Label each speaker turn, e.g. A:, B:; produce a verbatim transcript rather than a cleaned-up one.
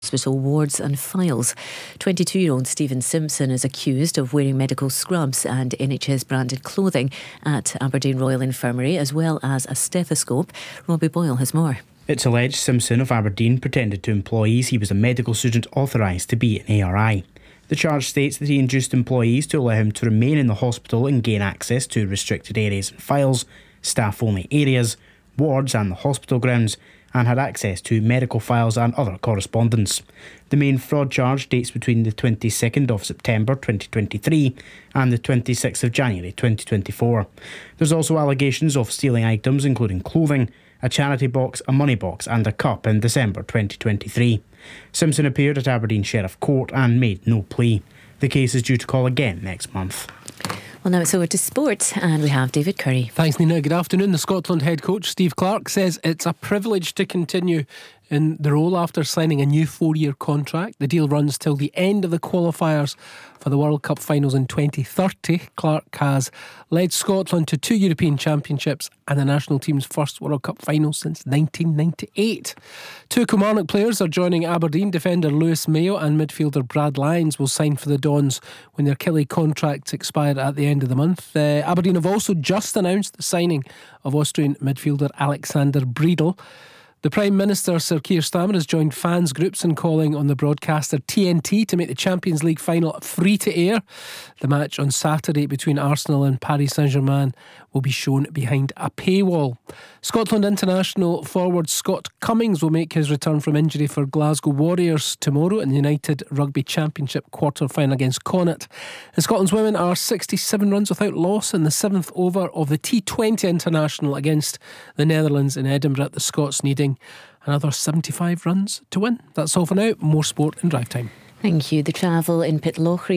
A: hospital wards and files. twenty-two-year-old Stephen Simpson is accused of wearing medical scrubs and N H S-branded clothing at Aberdeen Royal Infirmary, as well as a stethoscope. Robbie Boyle has more.
B: It's alleged Simpson of Aberdeen pretended to employees he was a medical student authorised to be an A R I. The charge states that he induced employees to allow him to remain in the hospital and gain access to restricted areas and files, staff-only areas, wards and the hospital grounds, and had access to medical files and other correspondence. The main fraud charge dates between the twenty-second of September twenty twenty-three and the twenty-sixth of January twenty twenty-four. There's also allegations of stealing items including clothing, a charity box, a money box and a cup in December twenty twenty-three. Simpson appeared at Aberdeen Sheriff Court and made no plea. The case is due to call again next month.
A: Well, now it's over to sport, and we have David Curry.
C: Thanks, Nina. Good afternoon. The Scotland head coach, Steve Clarke, says it's a privilege to continue in the role after signing a new four-year contract. The deal runs till the end of the qualifiers for the World Cup finals in twenty thirty. Clarke has led Scotland to two European Championships and the national team's first World Cup final since nineteen ninety-eight. Two Kilmarnock players are joining Aberdeen. Defender Lewis Mayo and midfielder Brad Lyons will sign for the Dons when their Killie contracts expire at the end of the month. Uh, Aberdeen have also just announced the signing of Austrian midfielder Alexander Breedel. The Prime Minister, Sir Keir Starmer, has joined fans groups in calling on the broadcaster T N T to make the Champions League final free to air. The match on Saturday between Arsenal and Paris Saint-Germain will be shown behind a paywall. Scotland international forward Scott Cummings will make his return from injury for Glasgow Warriors tomorrow in the United Rugby Championship quarter-final against Connacht. And Scotland's women are sixty-seven runs without loss in the seventh over of the T twenty international against the Netherlands in Edinburgh, the Scots needing another seventy-five runs to win. That's all for now. More sport in drive time.
A: Thank you. The travel in Pitlochry